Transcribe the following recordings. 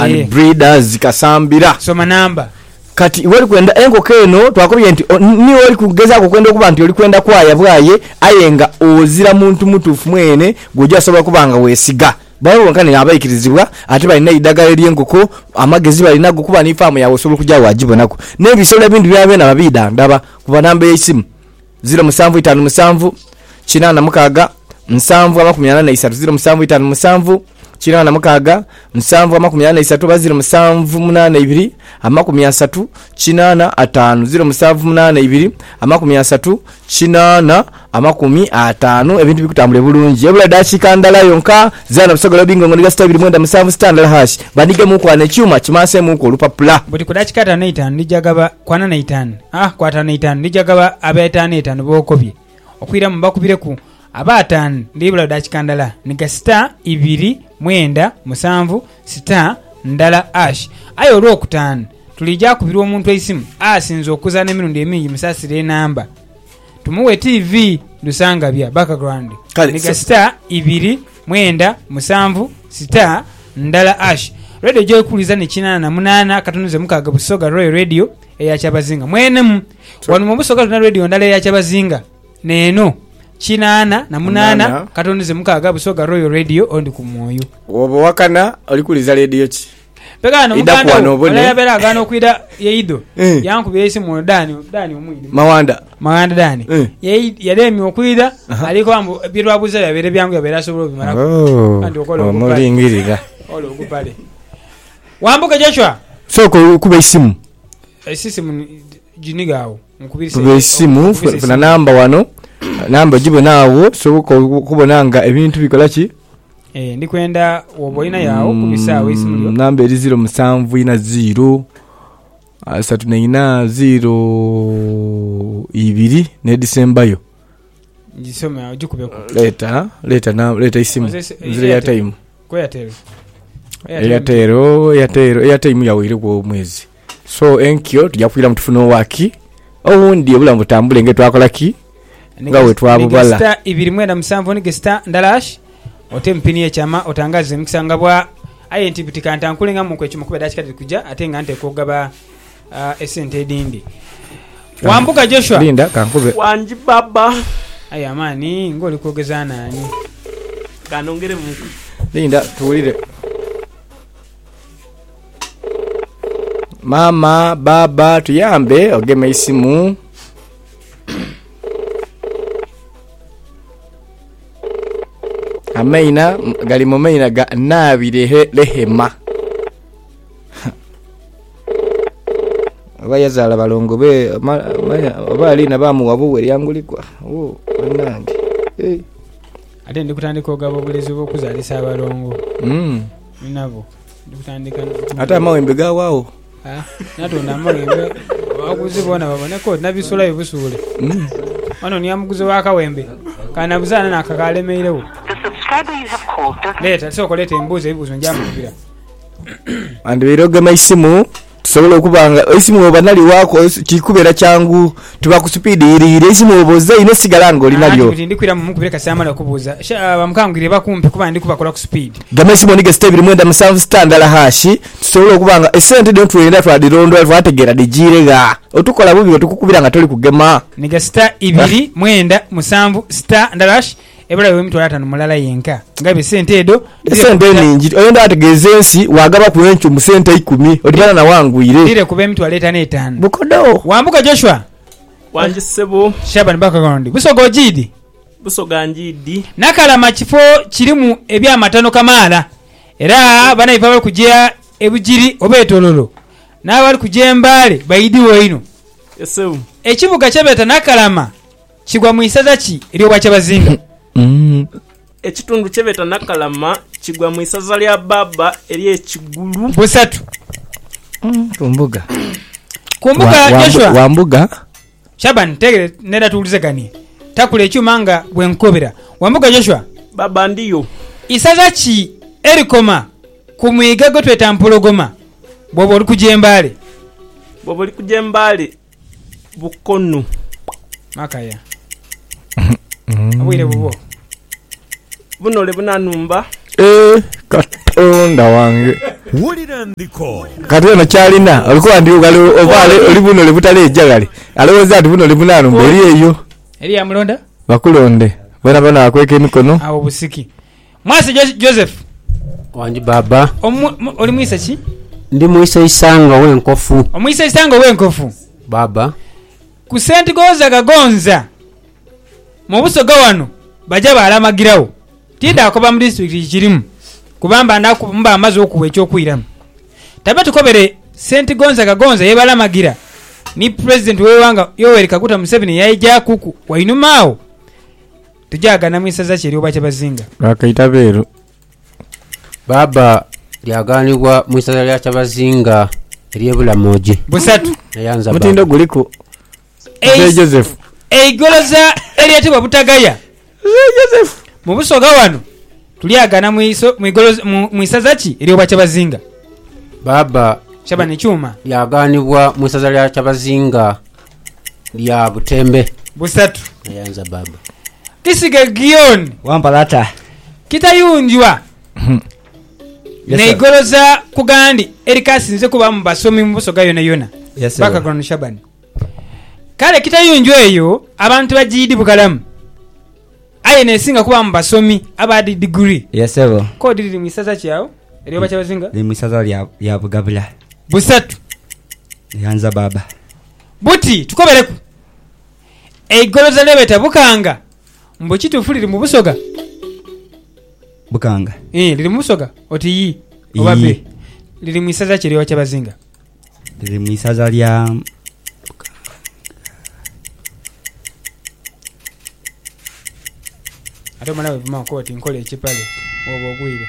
and breeders Kasambira. Soma namba. Kati wali kwenda enkoko eno twakubye nti ni wali kugezaako kwenda okuba nti oli kwenda kwaya bwaye ayenga ozira muntu mutuufu mwene gojja asobola kubanga weesiga bawo wankane abayikirizibwa ate balina idagala ly'enkoko amagezi balina gukuba ni faamu yawe osobola kujja wajibonako n'ebisolo ebintu byabena babida ndaba kuba namba y'esimu 0757 86 0783 Chirana mukaga msanvu amakumyana isatu bazira msanvu munana ibiri amakumyasatu chinana atanu ziro msanvu munana ibiri amakumyasatu chinana amakumi atanu ebintu bikutambule bulungi ebula dachikandala yonka zana busogola bingo ngoniga stabili mwenda msanvu standard hash banige muko ane chuma chimase muko lupapula budi kudachikata na itanu nijagaba kwana na itanu kwata na itanu nijagaba abaetane itanu bokobye okwira mbakubireku abatan ndibula dachikandala niga star ibiri mwenda musanvu star ndala ash ayo lokutano tulija kubirwa omuntu esimu asinzo okuzana emirundi emingi musasire namba tumuwe TV lusanga bya background niga star ibiri mwenda musanvu star ndala ash radio joy kuliza ne kinana na munana katunuze mukaga busoga Royal Radio eya Kyabazinga mwenemu wanu mu busoga tuna radio ndala eya Kyabazinga neno Chinana na munana katonize mukaga busoga Royal Radio ondi ku moyo obo wakana olikuliza radio ki pegano mukanda ola yabera agano kwida yeido yanku yesi mu dani omwidi mawanda dani yademi okwida aliko ambu birwabuza yabere byangu yabera sobolo bimarako kandi okolo omulingirira olo okupale wambuka Joshua soko kuba isimu jinigawo mukubirisi kuba isimu funa namba wano namba jibo nawo soko kubonanga ebintu bikola ki ndi kwenda woboina yawo kubisawo isimu namba eri 0740 asatu neina 02 ne December yo jisome ujukube ko leta isimu zile ya time ko ya time yawire ko mwezi so enkyo tujakwira mtufuno waki oundi obula mutambule ngetwakola ki ngawe twabubala star ibiri mwenda musanvu ni star ndalash otempini echama otangaze mukisanga bwa INTP kanta nkulinga mu kwechi mukube dachikati kuja atenga ante kogaba esente dindi wambuka Joshua linda kankube wanji baba aya mani ngoli kogezana ani kanongere mu linda tuulire mama baba tuyambe ogeme isimu amaina gali mu maina ga nabire lehema abayazala balongo be abali na bamu wabuwe lyangulikwa banange ate ndikutandika ogaba obulezi bw'okuzaalisa abalongo nabo ndikutandika ate amawembe gawawo natonda amawembe wakuzibona baboneko nabisula ebusuule wano niyamuguze wakawembe kana buzana nakakalemeirewo leta soko leta embuzi ebibuzo njamukubira andi biroga maisimu tusobola okubanga isimu obanali wako kikubera changu tuba ku speed iri isimu oboze ine sigalango linalyo ndikwira mu mukubira kasamala kubuza bamukangire bakumpi kuba ndikubakola ku speed gama isimu nige stable mwenda musanvu standard hashi tusobola okubanga esente don't twenda twadirondo twategera digirega otukola bubi otukukubira nga toli kugema nige star ibiri mwenda musanvu standard hash ebula we mtu atano mulala yenka ngabe sente edo sente ningi oyenda ategezensi wagaba ku enchu mu sente 10 odibana na wangu ile dire kube mtu aleta ne 5 bukodo wambuka Joshua wanji sebo Shaban background busogo jidi busoga njidi nakala machifo kirimu ebya matano kamala era bana ifa kujia ebujiri obetololo na bali kujembale bayidi woino yesu ekibuga kyabeta nakalama kigwa mu isaza ki eri obwa Kyabazinga ekitundu kyebeta nakalama kigwa mu isaza lya baba eri ekigulu busatu kumbuga Joshua wambuga Shaban tegere neda tulizegani takule ekyumanga bwenkobera wambuga Joshua baba ndiyo isaza ki erikoma ku muyiga gotweta mpologoma bwobo oli kujembale bukono makaya abwire bubo bunole bunanumba katonda wange wulira ndiko kati ono kyalina olikuba ndi ovaale oli buno oli butale ejjagale alowooza ati buno oli bunaano mberi eyo eri yamulonda bakulonde bona bona bakweka emikono awo busiki mwasi Joseph wanji baba oli mwisa ki ndi mwisa isanga wenkofu omwisa isanga wenkofu baba ku St. Gonzaga mu Busoga wano bajja balamagirawo tida akoba mu district kirimu kubamba ndakumba amazi okuwa ekyokwiramu tabe tukobere St. Gonzaga yebalamagira ni president wewanga Yoweri Kaguta Museveni yaija kuku wainumaawo tujagana mwisaza kiri oba kyabazinga akaita beero baba lyaganibwa mwisaza lya kyabazinga eryebulamoje busatu nayanza mutindo guliko Joseph eigoloza eryatibwa butagaya Joseph mu Busoga wano tulyagana mwisaza ki eryoba kyabazinga baba shaba ne kyuma lyaganibwa mwisaza lya kyabazinga lya Butembe busatu nayanza baba kisige Gion wampalata kitayunjwa neigoloza kugandi erikasinze kuba mu basomi mu Busoga yona baka kono Shabani kale kitayunjwa eyo abantu bajidi bukalamu aye nesinga kuba mu basomi abadi degree yesebo ko diri misaza kyawo eryoba kyabazinga ni misaza lya bugabula busatu yanza baba buti tukobereku eigoloza lebeta bukanga mbo kitufu liri mu Busoga bukanga liri mu Busoga oti yi obabe liri misaza kiryoba kyabazinga liri misaza lya ate mwana wevuma koti nkole ekipale oba ogwire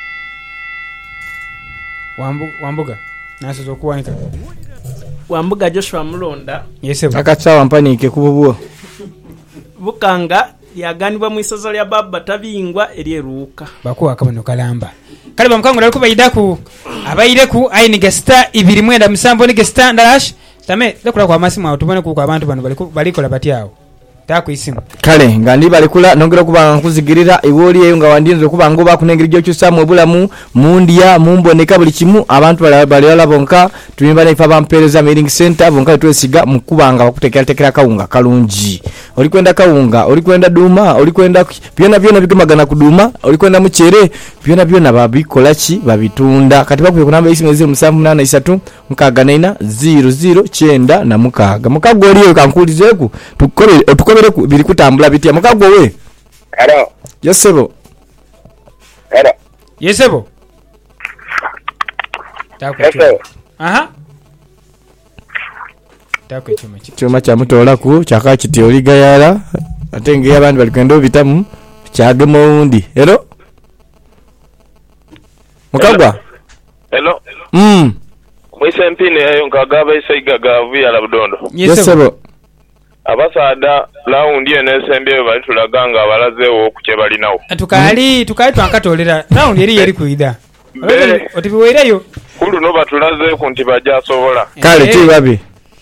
wambuga nasoza okuwanika Wambuga Joshua Mulonda yesebo akatsawa mpanike kububwo bukanga yaganibwa mwisaza lya baba tabingwa eryeruka bakuwa kabano kalamba kale bamukango naliko bayidaku abayireku ayini gesta 2.7 ni gesta ndalash tame lekula kwa masimu awo tubone ku abantu bano balikola batyawo takwisimu kale nga ndi balikula nongera kubanga nkuzigirira iwoli eyo nga wandinze kubanga oba kunengeri gyo kyusamu obulamu mundia mumboneka buli kimu abantu balala bonka tuyimba naifa bampereza mailing center bonka twesiga mukubanga bakutekera kawunga kalungi olikwenda kawunga olikwenda duma olikwenda byona bigumagana kuduma olikwenda muchere byona babikola ki babitunda kati bakuye kunamba isimu 0783 mukagana 00 na mukaga mukago oliyo kankulizeku tukobere biri kutambula bitya mukago we Hello yesebo yesebo Yesebo aha takwe chuma cha mutola ku chaka kiti oligayala atenge abantu balikwenda obitamu kyagemo undi hello mukagwa Hello mwise mpine eyo nkagaba isaiga gavu ya Budondo yesebo abasada laundi enesembye balitulaganga abalazeewo okuche balinawo tukali twankatolera laundi eri yeri kuida otibiwereyo kulu no batulaze ku nti bajja sobola kale tibabi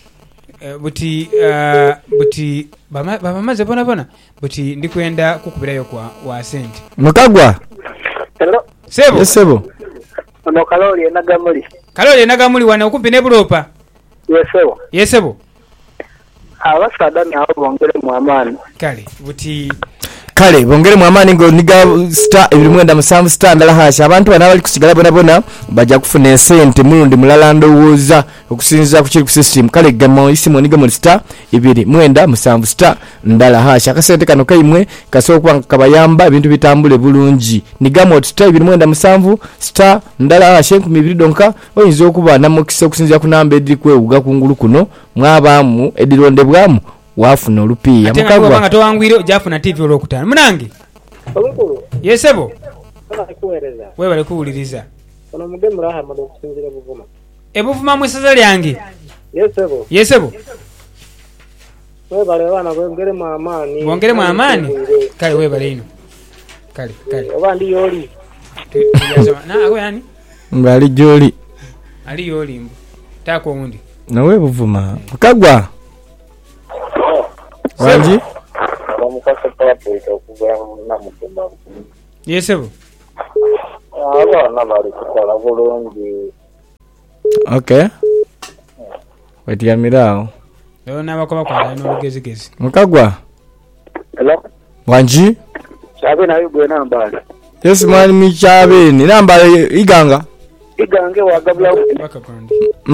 buti bamaze bona buti ndikwenda kukubirayo kwa wa sente mukagwa hello sebo yesebo ono kaloli enagamuli wana okumpi ne bulopa yesebo abasada nabo bongere mu amaani kale buti kale bongere mu amaani ngo niga star 2.7 star ndala hasha abantu bana bali kusigala bona bajja kufuna sente mulundi mulala ndowooza okusinza ku kiri ku system kale gamo isimu niga mu star 2.7 star ndala hasha kasente kano kaimwe kasokwa kabayamba ebintu bitambule bulungi niga mu star 2.7 star ndala hasha 2 donka oyinza okuba namukisa okusinza ku namba ediri kwewuga kungulu kuno mwabamu edirondebwamu wafuna olupiya mukagwa banga towangwire jafuna TV olokutana munange yesebo wewe bali kuwuliriza ono mugemu raha mado kusinzira buvuma ebuvuma mwesaza lyange yesebo wewe bali bana bongere mu amaani kale wewe bali ino kale obandi yoli na ago yani mbali joli ali yoli mbu tako undi nawe buvuma mukagwa wanji bamukasa papo okugura na mutumba yesebo abaana bali kukola bulungi. Okay. Wetyamirawo. Leo n'abakoba kwala n'olugezigezi. Mukagwa. Hello? Wanji? Chabe nayo gwe nambale. Yes man Michabeni. Nambale iganga. Igange wagabula. Baka kwandi.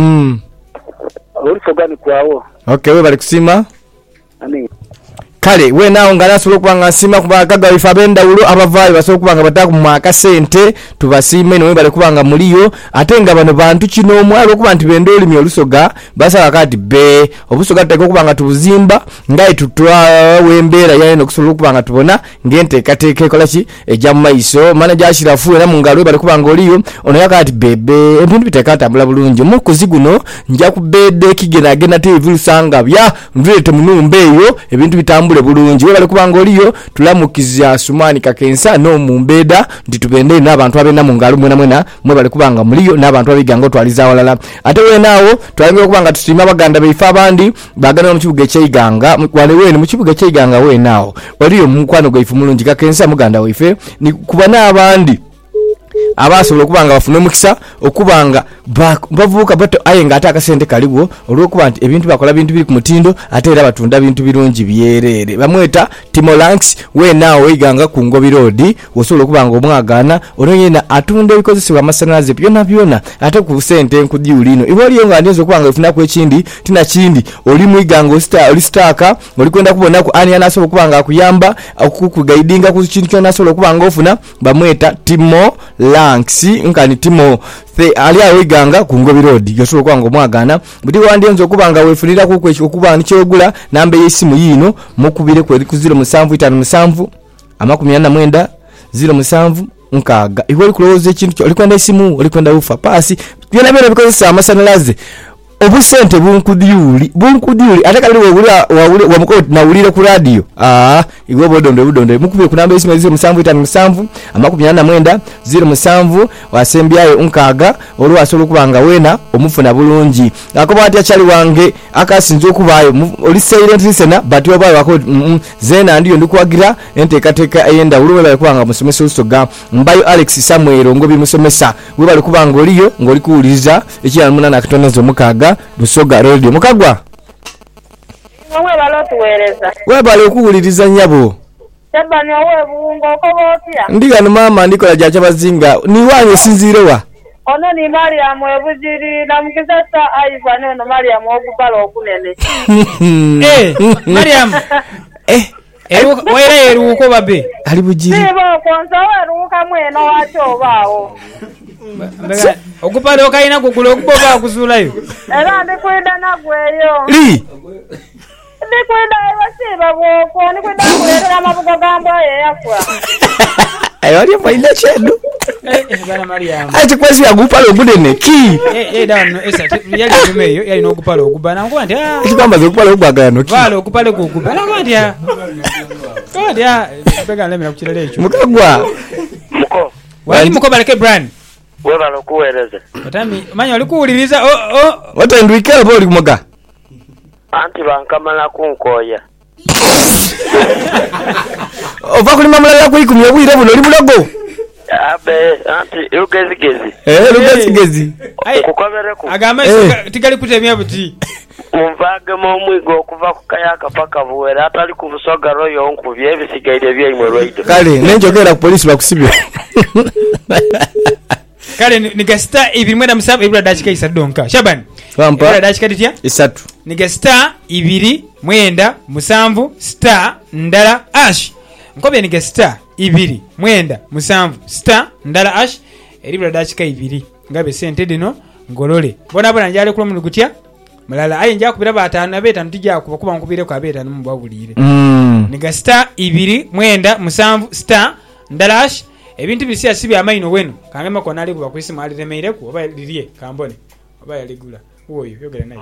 Olisogani kwawo. Okay, we bali kusima. Ani. Kale we nawo nganasobola kubanga nsima kubagaga ifa bendawulo abavaayo basobola kubanga bataku mu akasente tubasiime no bali kubanga muliyo ate nga bano bantu kino omwalo okuba nti bendoli olusoga basala kati be obusoga tutako kubanga tubuzimba ngai tutwawe embeera yayo nokusobola kubanga tubona ngenteekateeka ekola ki ejja mu maiso manager ashirafu era mu ngalo bali kubanga oliyo ono yakati bebe ebintu bitekatambula bulungi mu kuziguno nja ku bede kigenagena TV lusanga bya ndulete munumba eyo ebintu bitambula bulungi we bali kubanga oliyo tulamukiza Asumani Kakensa no mumbeda nti tubende n'abantu abena mu ngalo mwena mwe bali kubanga muliyo n'abantu abigango twaliza walala ate we nawo twalinga kubanga tusima baganda beifa abandi bagana mu kibuga ky'Iganga wale we mu kibuga ky'Iganga we nawo oliyo mukwano gwaifu mulungi Kakensa muganda waife ni kuba n'abandi abasobola kubanga bafune mukisa okubanga bavuka bato ayenga ate akasente kaliwo olwokuba nti ebintu bakola bintu biri ku mutindo ate era batunda bintu birungi byerere bamweta Timolanks we nawo Iganga ku Ngobi Road osobola kubanga omwagana olonyena atunda ebikozesebwa amasanyalaze byona ate ku sente nkudyulino iboliyo nga ndezo kubanga ifuna ku ekindi tina kindi oli mu Iganga oli staka oli kwenda kubona ku ani anasobola kubanga akuyamba okukugaidinga ku kintu kyona asobola kubanga ofuna bamweta Timolanks nkani Timo ali awo Iganga ku Ngobi Road yosobola kubanga omwagana buli wandenzo okubanga wefunira ku kwekyo okuba nikyogula namba y'esimu yino mukubire ku 0757 49 07 nkaga iwe kuloza ekintu oli kwenda esimu oli kwenda ufa pasi byona byona bikozesa amasanyalaze obusente bunkudyuli ate kali wa mukoti nawulira ku radio iwe bodonde mukubire ku namba y'esimu 0757 49 07 wasembyayo nkaga olwo asobola kubanga wena omufuna bulungi akoba ati achali wange akasinzo kubayo oli silent listener but wabayo wako zena ndiyo ndikuwagira enteekateeka eyenda ulwe bali kubanga musomesa olusoga mbayo Alex Samuel Ngobi musomesa we bali kubanga oliyo ngoli kuwuliriza ekya munana akatonezo mukaga Busoga Radio mukagwa Mwe balotuwereza we bali okuwuliriza nyabo Sebani owe buungo okobotya ndiga no mama ndikola jacha bazinga ni wanyu sinzirewa ono ni Mariam ebujiri na mukizasa aiva no Mariam okubala okunene Mariam waira eruko babe ali bujiri Sibo konza weruka mweno wacho bawo okupala okaina kugula okuboba kuzulayo era ndikwenda nagweyo ndikwenda wasiba bwoko ndikwenda kulera amabugo gambo yakwa ayo ali faida chedu bana Mariam ati kwesi agupala ogunene ki down esa yali tumeyo yali nokupala okubana nkwandi ekibamba zokupala okubagano ki balo okupala okubana nkwandi bega lemera kukirala ekyo mukagwa Muko. wali mukobaleke brand We balo kuwereze. otami manyi oli kuwuliriza watendwikela bo oli kumoga Anti bankamala kunkoya. ova kulima mulala kuikumya bwire buno oli mulogo Abe anti ugezigezi. lugezigezi Kukobereko. agamba tigali kutemya buti Umvage mu mwigo okuva ku kayaka paka buwera atali ku Busoga royo nkubye ebisigaire by'imwe roido. kale nenjogera ku polisi bakusibye kale ni gasta ibimwe na musaba ibula dakika isadonka Shaban Pampa. ibula dakika ditya isatu ni gasta 2 mwenda musanvu star ndala ash nkobe ni gasta 2 mwenda musanvu star ndala ash ibula dakika 2 ngabe sente dino ngolole bona njale kula mu gutya malala ayi nja kubira batana beta ntija kuba nkubire kwa beta numubabulire ni gasta 2 mwenda musanvu star ndala ash ebintu bisi asibi amaino wenu kangema kona ali kuba kwisi mali remeire ku oba lirie kambone oba yaligula oyo yogera nayo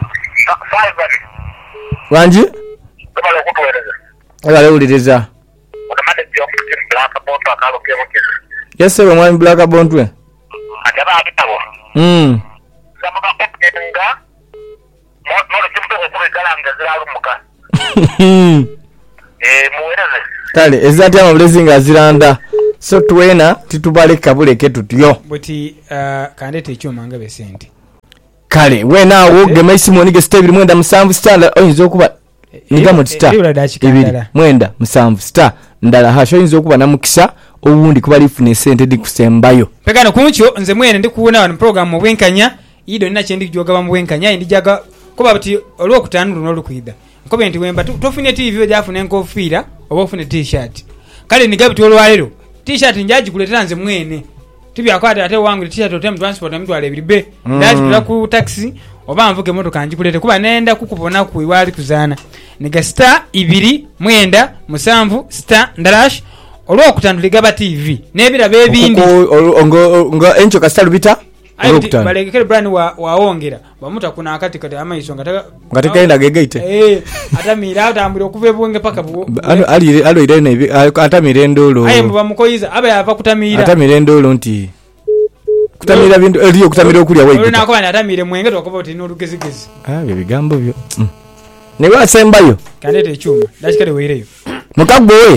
wanji Balo kuwereze. agale uliriza Otamade byo black boto akalo kemo kizo. yesebe mwami black bontwe Ajaba abitabo. Sabaga kukenga. Mo kimto okubikala ngazira muka. Muwereze. kale ezati ama blessing aziranda so twena titubaleka buleke tutyo buti kandete ekyuma nga besente kale wenaawo gema isimu nige star 2 star oyinza okuba nigamu star 2 star ndala hasho oyinza okuba namukisa obundi kuba lifune sente dikusembayo pekano kuncho nze mwene ndikuwona wano program mu bwenkanya ido nina kyendi kujogaba mu bwenkanya indijaga kuba buti olwokutanu luno lukwida nkobe nti wemba tofune TV jafune enkofiira oba ofune t-shirt kale nigabi tolwalero t-shirt njaji kuletera nze mwene tibyakwata ate wangu t-shirt otem transport amtwale biribe ndaji kula ku taxi oba mvuge motoka njikulete kuba nenda kukubona ku iwali kuzana niga star 2 7 star ndalash olwokutanu ligaba TV nebira bebindi ngo encho kasita lubita olwokutanu balekere brand waongera bamuta kuna akati kati amaiso ngateka enda gegeite atamira atambira okuva ebwenge paka ali ire nebi atamira ndolo aye mba mukoyiza abe yava kutamira atamira ndolo nti kutamira bintu eliyo kutamira okulya wewe olina ko atamire mwenge tokoba oti n'olugezigezi bigambo byo ne wasembayo kandete ekyuma dashikale weireyo mukaggo we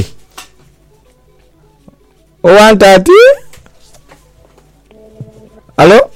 owantati alo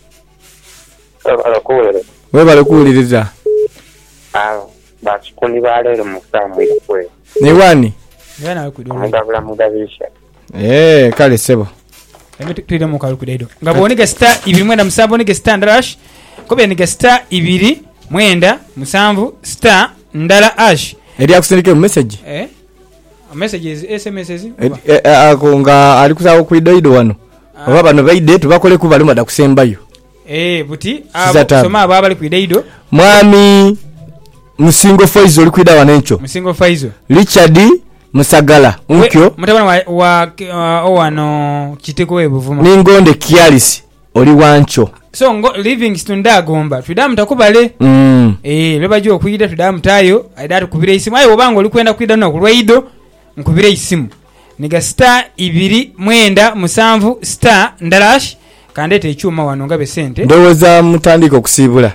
we balikuwuliriza bakikuni baleero musamu ikwe ne wani mugabisha kale sebo tuli mu kalkuledo ngabonike star 2 nige star ndalash kobe nige star 2 7 star ndala ash eri akusindike mu message messages SMS akonga ali kusawo kuidoido wano oba bano baide tubakole ku baluma da kusembayo buti soma aba bali kuidoido mwami musingo Faizo oli kuida wanencho musingo Faizo Richard Musagala unkyo mutabana wa owano kiteko ebuvuma ningonde Kialisi oli wancho so Livingston ndagomba tudamu takubale lebajo okuida tudamu tayo aidatu kubire isimu ayo obango oli kwenda kuida no kulwaido nkubire isimu niga star 2 7 star ndalash kandete ekyuma wano ngabe sente ndowoza mutandiko kusibula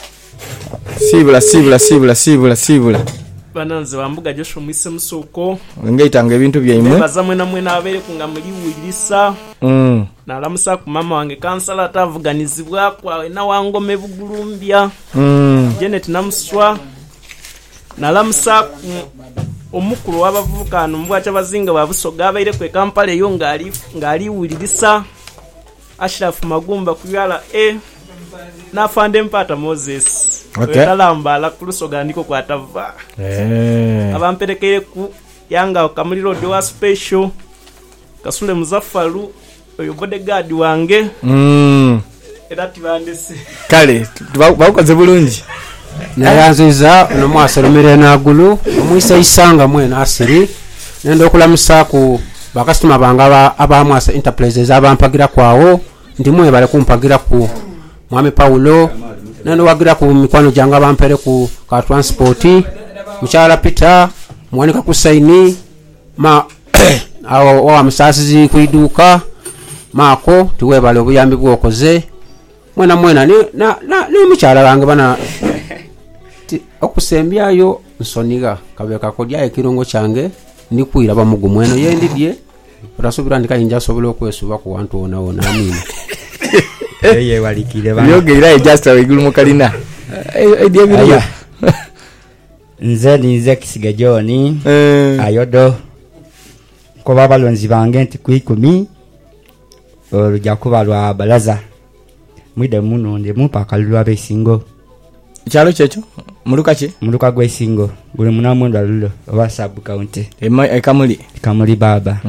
sibula bananze wambuga Joshua mwise musoko ngaitanga ebintu byaimwe bazamwe namwe nabere kunga muri wirisa nalamusa ku mama wange kansala atavuganizibwa kwawe na wangome bugulumbya Janet namuswa nalamusa omukuru w'abavukano mbwacha bazinga babusoga abaire kwe Kampala yo ngali wirisa Ashraf Magumba kuyala nafande mpata Moses talambala kulusoga ndiko kwatava abamperekere ku yanga okamuliro doa special Kasule Muzaffaru oyo bodyguard wange era tibandese kale bakoze bulungi nayanziza no mwasolomere nagulu omwisa isanga mwena asiri nendo okulamusa ku bakasitoma banga abamwasa enterprises abampagira kwawo ndimwe bale kumpagira ku Mwami Paulo nendo wagira ku mikwano janga bampere ku ka transport mchala Peter mwanika kusaini awo musasizi kuiduka mako tuwe bale obuyambi bwokoze mwena ni mchala bange bana okusembyayo nsoniga kabeka kodya ekirongo kyange ndikwira bamugu mweno yendidye urasubira ndikayinja sobolo kwesuba ku wantu ona amina yeye walikile bana yogeira just awigulu mukalina idea biriyo nze kisiga John ayodo ko babalonzi bange nti ku 10 olujja kuba lwa balaza mwide muno ndi mupaka lwa besingo kyalo kyecho muluka gwesingo gule munamwenda lulo oba sub county kamuli baba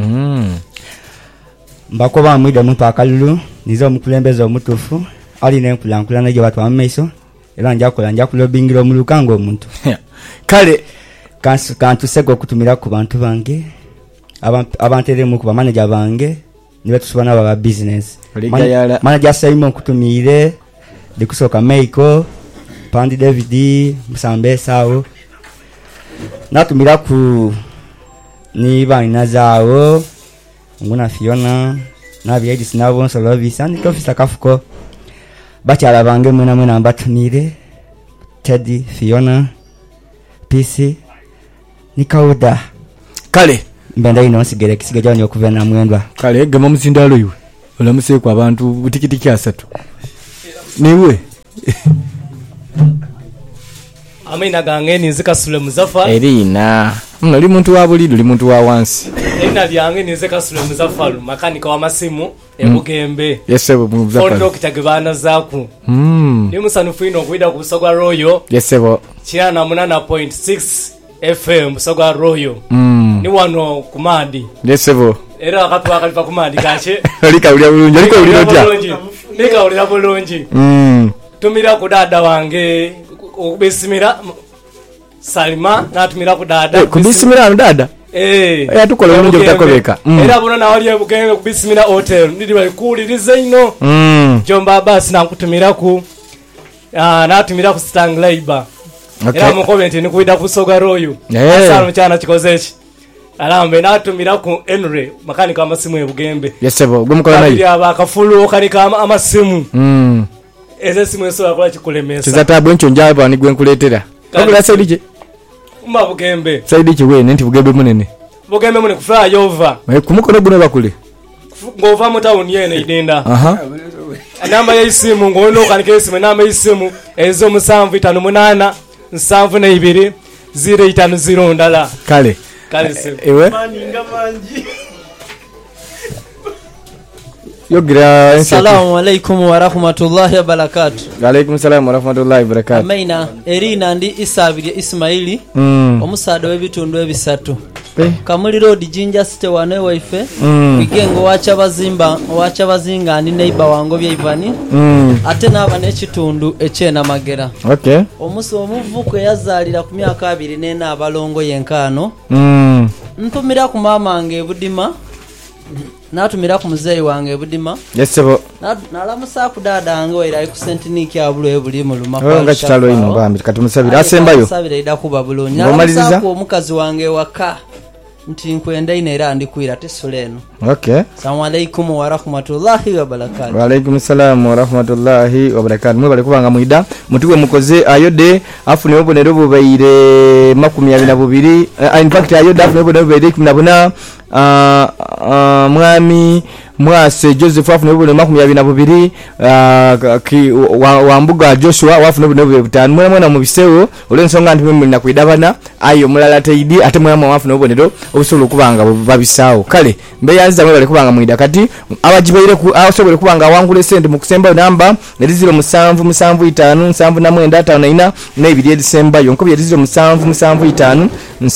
mbako ba mwide mupaka lulu nizo omukulembeza omutufu ali nenkulankulana gye batwa amaiso era njja kulobingira omulukango omuntu kale kantu sego kutumira ku bantu bange abanteremu ku manager bange nibe tusubana baba business manager Simon kutumire dikusoka Meiko Pandi David Musambe sawo natumira ku ni bana zawo nguna Fiona na byedis nabo nsolo bisani officer kafuko bacyala bange mwena mbatumire Teddy Fiona PC Nikauda kale mbenda ino nsigere kisiga jawani okuva na mwendwa kale gama muzindalo iwe olamuseeko abantu butikitiki 3 niwe Amina gange ninzika Sule Muzaffar erina oli muntu wa bulidi oli muntu wa wansi erina lyange ninzika Sule Muzaffar makanika wa masimu ebugembe yesebo Muzaffar fondo kitagibana zaku ni musanufu ino kuida ku Busogwa Royal yesebo china 8.6 FM Busogwa Royal ni wano kumandi yesebo era akatu akalipa kumandi kache lika ulya bulungi liko ulirotya lika ulya bulungi tumira ku dada wange okubisimira Salima natumira ku dada kubisimira dada tukola bulungi obutakobeka era bona nawali ebugenge kubisimira hotel ndidi balikuliriza ino Jomba basi nakutumira ku natumira ku Stang Labor era mu comment ni kuida ku Busogwa Royal asalo cyana kikozechi alambe natumira ku Henry makanika amasimu ebugembe yesebo gumukola nayi abakafulu okanika amasimu eze simu esola kola kikulemesa tizatabu encho njaba ni gwenkuletera obula saidije mba bugembe saidije wene nti bugembe munene kufly over kumukono guno bakule ngova mu town yene idenda namba ya isimu ngono kanika isimu namba ya isimu ezo 758 742 050 ndala kale ewe yogira assalamu alaikum wa rahmatullahi wa barakatuh wa alaikum salam wa rahmatullahi wa barakatuh amaina erina ndi Isabire Ismaili omusado webitundu ebisatu Kamuli Road Jinja City wane waife wigengo wacha bazinga ni neighbor wango byaivani ate naba n'ekitundu ekyena magera omuvuko yazalira ku myaka 2 nena abalongo yenkano ntumira ku mama nge budima natumira ku muzeyi wange budima yesebo nalamusa ku dada ngo era ku sentiniki abulo ebuli mu lumaka nga kitalo ino bambi katumusabira asembayo asabira ida kuba bulonyi nalamusa ku omukazi wange waka nti nkwenda ine era ndikwira tesuleno assalamu alaikum wa rahmatullahi wa barakatuh wa alaikum salam wa rahmatullahi wa barakatuh mwe bali kubanga muida mutuwe mukoze ayode afune obonero bubaire 22 in fact ayode afune obonero bubaire 14 mwami mwase Joseph afune obonero 22 wambuga Joshua wafune obonero 5 mwana mu bisewo olensonga nti mwe na kuidabana ayo mulala taidi ate mwana wafune obonero obusolo kubanga babisawo kale mbeyanza mwe bali kubanga muida kati abajibaire ku asobole kubanga wangule sente mu kusemba namba neri 0775 nebiri December yonko bya 0775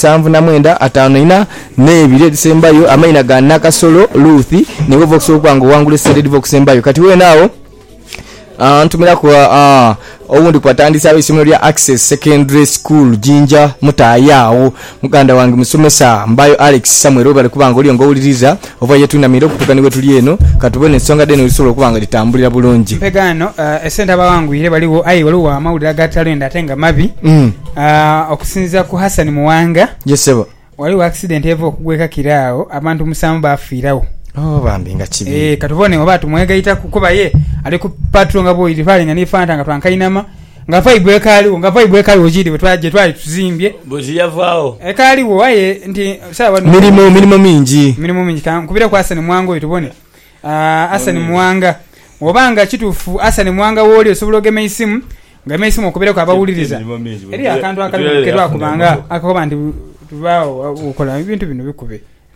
nebiri December yo amaina ga nakasolo Ruth niwe voxo kwango wangule sente December yo kati we nawo ntumira kwa obundi kwatandisa abisomero lya Access Secondary School Jinja mutayawo muganda wange musomesa Mbayo Alex Samuel bali kubanga oli ngo uliriza ova yetuna miro kutukani wetu lieno katubone songa deno lisolo kubanga litambulira bulungi pegano esenta bawangwire baliwo waliwo amawulira gatalenda atenga mabi okusinza ku Hassan Muwanga yesebo waliwo accident evo okugweka kiraawo abantu musamu bafiirawo bambi nga kibi katubone oba tumwegaita kukuba ye ali ku patrol nga boyiri fali nga nifanta nga twankainama nga vibe ekaliwo jidi bwetwaje twali tuzimbye bozi yavao ekaliwo waye nti sawa milimo mingi kan kubira kwa Hassan Muwanga tubone Hassan Muwanga obanga kitufu Hassan Muwanga woli osobulogeme isimu ngame isimu okubira kwa bawuliriza eri akantu akali kedwa kubanga akoba ndi tubao ukola ibintu bino bikube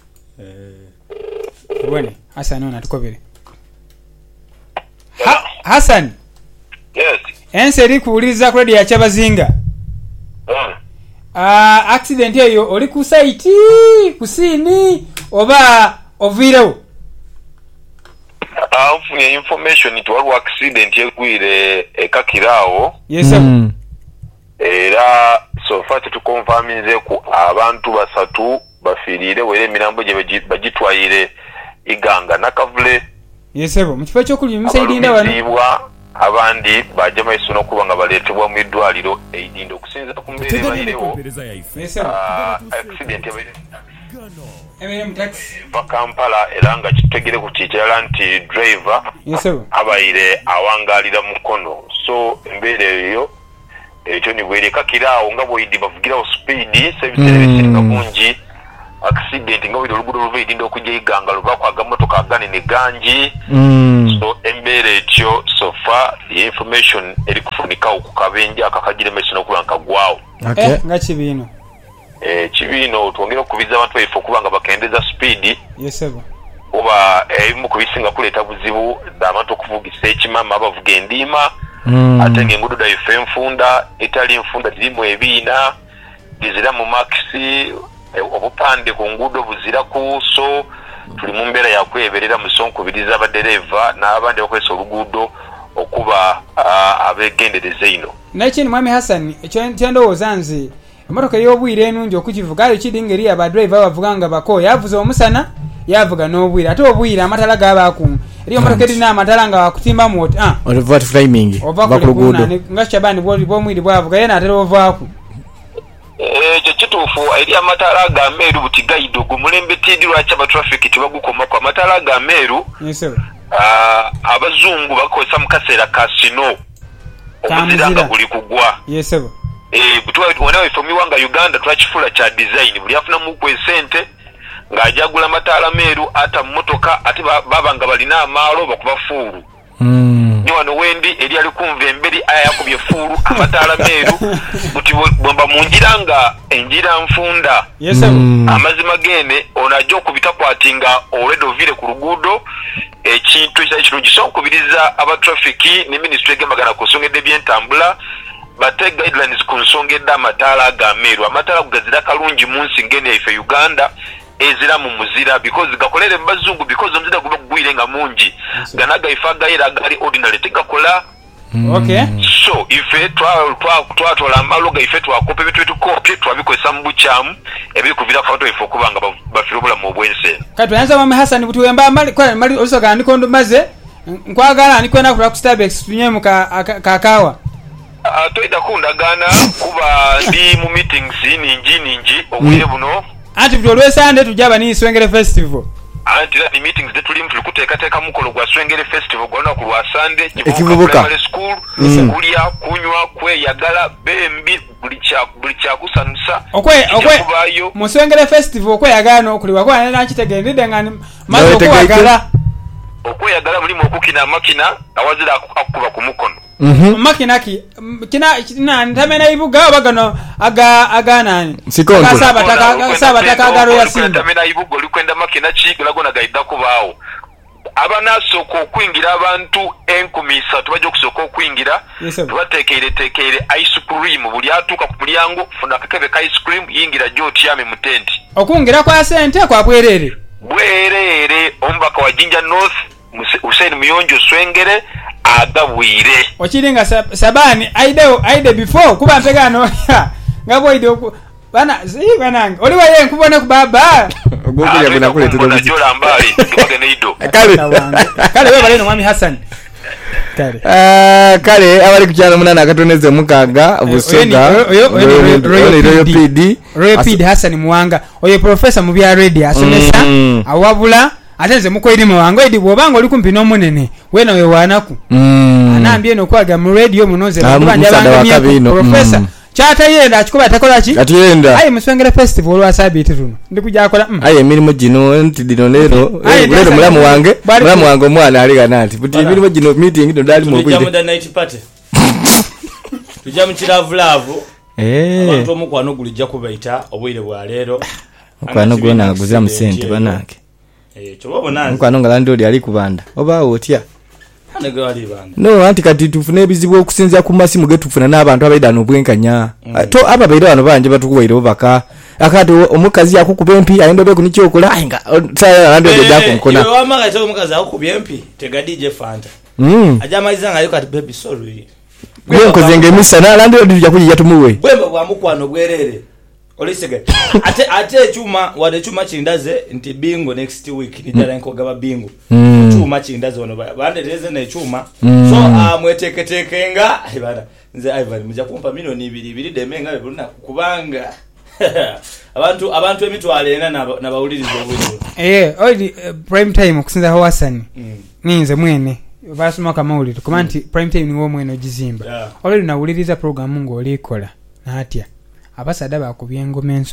Bwana Hassan ona tukobere Hassan yes enseri kuuliza ku radio ya Kyabazinga accident eyo oli ku site kusini oba ovirewo funye information to waliwo accident egwire ekakirawo yes era so far tukonfirmize ku abantu basatu bafirire were emirambo gye bagitwayire iganga nakavule yesebo mukifo kyokuli musaidinda wano abandi baje maiso no kubanga baletebwa mu idwaliro eidindo okusinza ku mbere bayirewo accident emere taxi Kampala era nga kitegere ku kikyala nti driver abayire awangalira mukono so mbere eyo ekyo ni bwereka kiraawo nga boyidi bavugira speed service nga bungi accident nga buli oluguudo luva edinda okujja iganga luva kwaga motoka agane ne ganji so embeera etyo so far the information eri kufunikawo ku kabenja akakagire mesino okuba nkagwawo nga kibiino kibiino twongera okubiza abantu baife okuba nga bakendeza speed yesebo oba ebimu ku bisinga kuleeta buzibu abantu okuvugisa ekimama abavuga endiima ate ng'enguudo daife enfunda etali enfunda zirimu ebiina dizira mu makisi obupande ku nguudo buziraku so tuli mu mbeera yakweberera musonkubiriza abadereva n'abandi bakozesa oluguudo okuba abegendereza ino nakini mwami Hassan kyendowooza nze emotoka y'obwire enungi okukivuga ali kiri ngeri abadriver bavuga nga bako yavuza omusana yavuga n'obwire ate obwire amatala gabakuuma eriyo emotoka erina amatala nga wakutimba moti olivat flaming bakuluguudo nga Shabani bwomwiri bwavuga yena atera ovaaku ekyo kituufu eri amataala ga Meru buti gaido gumulembe tidi lwaki aba traffic tebagukomako amataala ga Meru abazungu bakozesa mu kaseera ka sino omuzira nga guli kugwa yesebo wona wefomiwanga Uganda twakifula kya design buli afunamuku esente ng'ajagula amataala Meru ata mmotoka ate baba nga balina amaalo bakuba fuulu ni wano wendi eri ali kumva emberi aya yakubye fuulu amataala Meru buti bwemba munjira nga enjira nfunda amazima gene ono ajja okubitakwatinga olwedo ovire ku luguudo ekintu ekitali kirungi so nkubiriza aba trafiki ne ministry egembagana ku nsonga eby'entambula bate guidelines ku nsonga edda amataala ga Meru amataala gazira kalungi mu nsi ngene yaife Uganda ezira mu muzira because gakolere mbazungu because omuzira guba gugwire nga mungi ganaga ifagayira gali ordinary tegakola so ife twatola amaloga ife twakopa ebitu etukopye twabikozesa mu bukyamu ebiri kuvira kato ife okubanga bafire obulamu obwense kati yanza mwami Hassan butuyamba mali osoka ndikondo maze nkwagala ndikwenda kula ku Starbucks tunye mu kakawa toida kundagana kuba ndi mu meetings ningi obwire buno anti butolwe Sunday tujaba ni Swengere Festival anti the meetings de tulimu tulikuteeka mukolo gwa Swengere Festival gwa ku lwa Sunday Kivubuka primary school kulya kunywa kweyagala bembi buli kya kusanusa okwe mu Swengere Festival okweyagala n'okuliwa kwa nakitegendedde nga maze okweyagala mulimu okukina makina awazira akuba ku mukono makinaki kina ntamena ibuga bagano aga nani sabataka agaro ya Simba ntamena ibuga likwenda makina ki lagona gaida kubaawo abanasoko okwingira abantu 13 bajja okusoko okwingira tubatekeire ice cream buli atuuka ku mulyango funa kakebe ka ice cream yingira jotyame mu tent okungira kwa sente kwa bwerere ombaka wa Jinja North Hussein Muyonjo Swengere agabwire okiringa Sabani aide before kuba mpegano ngabo ide bana bananga oli waye nkubona ku baba ogokulya kuna kule tudo jola mbali tubagene ido kale wewe baleno mwami Hassan kale abali kukyala munana akatoneze mukaga busoga Royal PD Hassan Muwanga oyo professor mu bya radio asomesa awabula atenze mukoyirimo wango edi bwobanga oli kumpi n'omunene wena we wanaku anambye nokwaga mu radio munoze kubanja banga professor chata yenda akikuba takola ki atiyenda ayi muswengere festival olwa sabiti tuno ndikuja akola ayi emirimu gino nti dino lero mulamu wange omwana aliga nanti buti emirimu gino meeting ndo dali mu kujja mu night party tujja mu kiravulavu abantu omukwano gulijja kubaita obwire bwa lero mukwano gwona aguzira mu sente banake chobo nanzi mukwano ngalandi oli ali kubanda oba otya anege ali banda no anti kati tufune ebizibu okusinzia ku masimu getufuna n'abantu abaidano obwenkanya to aba baida bano banje batukuwaire obaka akati omukazi akukuba empi ayenda obe kuni kyokola ayinga saya alandi oja kumukona yo amaka to omukazi akukuba empi tega DJ Fanta ajamaiza ngayo kati baby sorry gwe nkozenge misana alandi odija kujja tumuwe bwemba bwa mukwano gwerere olisege ate chuma wade chuma chindaze nti bingo next week nijala nkogaba bingo chuma chindaze ono bandeleze ne chuma so mweteketekenga ibana nze Ivan mujja kumpa milioni 2 demenga bebulina kubanga abantu emitwalo ena na bawulirizo obwo oidi prime time okusinza ho Hassan ninze mwene basuma kama ulito kumanti prime time niwo mwene ogizimba olero nawuliriza program ngo olikola na hatya abasada bakubye engoma ensoga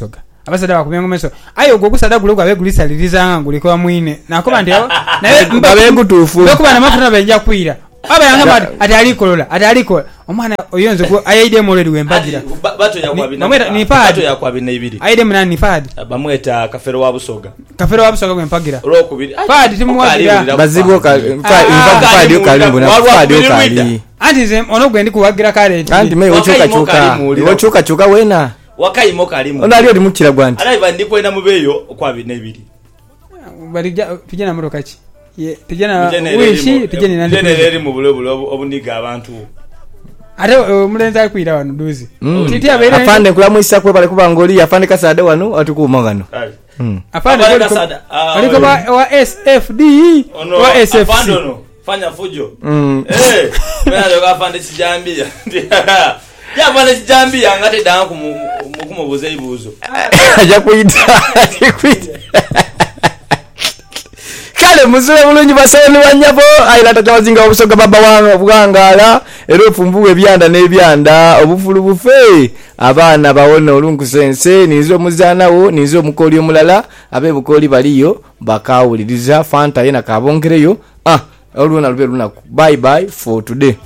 abasada bakubye ngomeso ayo gwo kusada gulo kwa begulisaliriza nguliko bamwine nakoba ndi naye babe gutufu bakuba na mafuta benja kwira aba yanga ati aliko omwana oyonze ko ayide moledi wempagira bato yakwabina ni pad bato yakwabina ibiri ayide munani ni pad bamweta kafero wabusoga wempagira olokubiri pad timwagira bazibo ka pad yo kalimbo na pad yo kali anti ze onogwe ndi kuwagira kale anti me ochuka wena wakayimo kalimu ona aliyo dimukira gwanti alaiba ndipo ina mubeyo kwabina ibiri barija pijana muro kachi ye pijana wishi pijana nandi generali mu bulobulo obuniga abantu ate mulenza akwira wano duzi titi abere afande kulamwisa kwe bale kubangoli afande kasada wano atukuma gano afande aliko wa SFD wa SFC fanya fujo mena ndo afande sijambia ya afande sijambia ngate danga kumubuza ibuzo aja kuita kale muzule bulungi basoni wanyabo ayilata tawazinga obusoga baba wange bwangala ero fumbuwe ebyanda n'ebyanda obufulu bufe abaana bawona olungu sense nizo muzanawo nizo mukoli omulala abe bukoli baliyo bakawuliriza fanta yena kabongereyo oluna lube lunaku bye bye for today.